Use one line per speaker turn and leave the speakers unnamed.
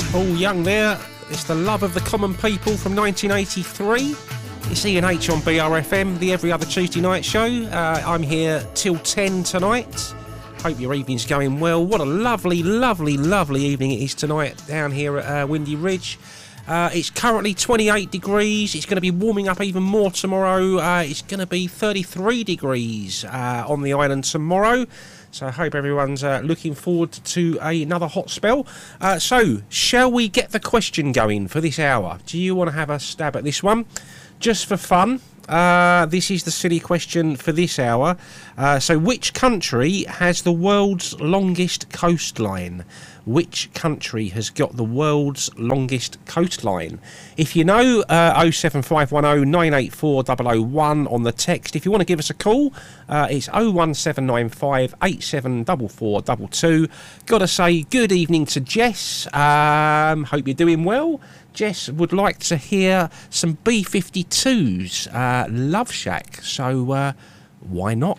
All young there. It's the love of the common people from 1983. It's Ian H on BRFM, the every other Tuesday night show. I'm here till 10 tonight. Hope your evening's going well. What a lovely, lovely, lovely evening it is tonight down here at Windy Ridge. It's currently 28 degrees. It's going to be warming up even more tomorrow. It's going to be 33 degrees on the island tomorrow. So I hope everyone's looking forward to another hot spell. So, shall we get the question going for this hour? Do you want to have a stab at this one? Just for fun, this is the silly question for this hour. So, which country has the world's longest coastline? Which country has got the world's longest coastline? If you know, 07510 984 001 on the text. If you want to give us a call, it's 01795 874422. Got to say good evening to Jess. Hope you're doing well. Jess would like to hear some B-52's Love Shack. So, why not?